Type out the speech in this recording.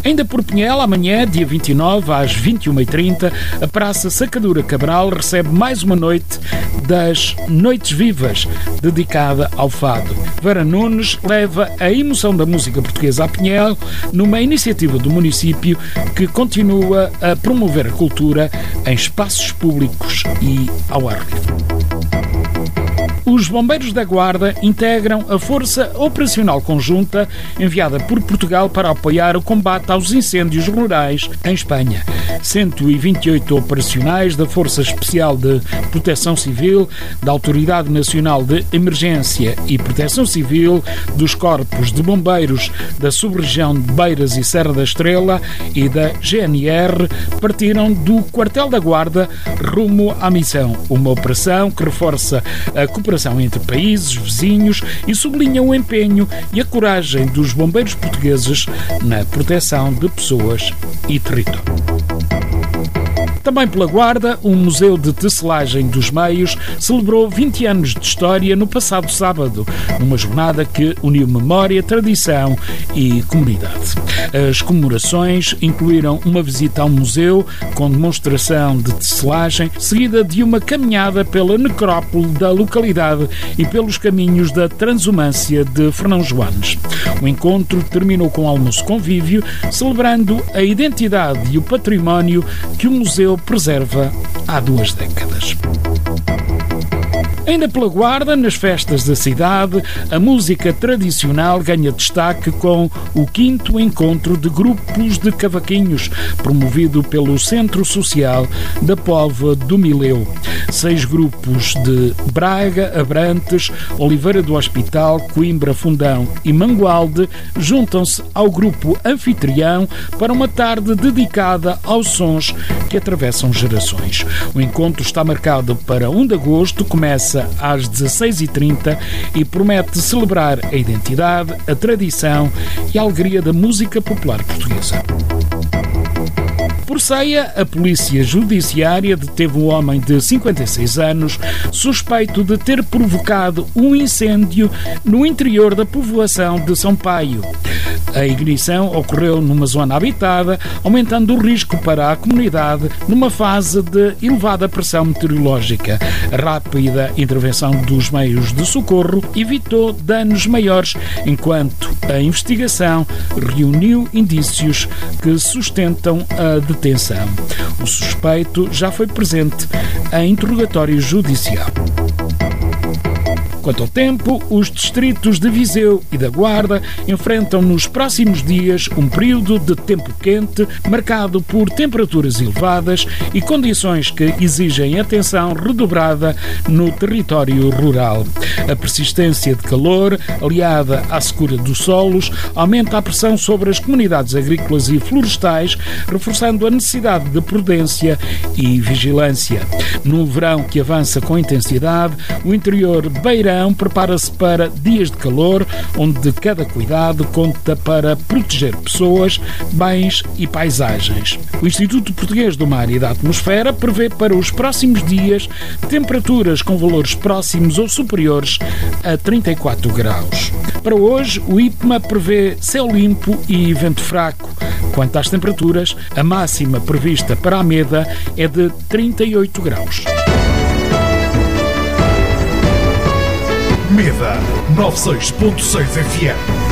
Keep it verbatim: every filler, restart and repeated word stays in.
Ainda por Pinhel, amanhã, dia vinte e nove, às vinte e uma e trinta, a Praça Sacadura Cabral recebe mais uma noite das Noites Vivas, dedicada ao fado. Vera Nunes leva a emoção da música portuguesa a Pinhel, numa iniciativa do município que continua a promover a cultura em espaços públicos e ao ar livre. Os Bombeiros da Guarda integram a Força Operacional Conjunta enviada por Portugal para apoiar o combate aos incêndios rurais em Espanha. cento e vinte e oito operacionais da Força Especial de Proteção Civil, da Autoridade Nacional de Emergência e Proteção Civil, dos Corpos de Bombeiros da Sub-Região de Beiras e Serra da Estrela e da G N R partiram do Quartel da Guarda rumo à missão. Uma operação que reforça a cooperação entre países vizinhos e sublinha o empenho e a coragem dos bombeiros portugueses na proteção de pessoas e território. Também pela Guarda, o Museu de Tecelagem dos Meios celebrou vinte anos de história no passado sábado, numa jornada que uniu memória, tradição e comunidade. As comemorações incluíram uma visita ao museu com demonstração de tecelagem, seguida de uma caminhada pela necrópole da localidade e pelos caminhos da Transumância de Fernão Joanes. O encontro terminou com almoço convívio, celebrando a identidade e o património que o museu preserva há duas décadas. Ainda pela Guarda, nas festas da cidade, a música tradicional ganha destaque com o quinto encontro de grupos de cavaquinhos, promovido pelo Centro Social da Póvoa do Mileu. Seis grupos de Braga, Abrantes, Oliveira do Hospital, Coimbra, Fundão e Mangualde juntam-se ao grupo anfitrião para uma tarde dedicada aos sons que atravessam gerações. O encontro está marcado para um de agosto, começa às dezasseis e trinta e promete celebrar a identidade, a tradição e a alegria da música popular portuguesa. Por Ceia, a Polícia Judiciária deteve um homem de cinquenta e seis anos suspeito de ter provocado um incêndio no interior da povoação de São Paio. A ignição ocorreu numa zona habitada, aumentando o risco para a comunidade numa fase de elevada pressão meteorológica. A rápida intervenção dos meios de socorro evitou danos maiores, enquanto a investigação reuniu indícios que sustentam a detenção. O suspeito já foi presente em interrogatório judicial. Quanto ao tempo, os distritos de Viseu e da Guarda enfrentam nos próximos dias um período de tempo quente marcado por temperaturas elevadas e condições que exigem atenção redobrada no território rural. A persistência de calor, aliada à secura dos solos, aumenta a pressão sobre as comunidades agrícolas e florestais, reforçando a necessidade de prudência e vigilância. No verão que avança com intensidade, o interior beirão prepara-se para dias de calor, onde cada cuidado conta para proteger pessoas, bens e paisagens. O Instituto Português do Mar e da Atmosfera prevê para os próximos dias temperaturas com valores próximos ou superiores a trinta e quatro graus. Para hoje, o IPMA prevê céu limpo e vento fraco. Quanto às temperaturas, a máxima prevista para a Meda é de trinta e oito graus. Meda noventa e seis ponto seis F M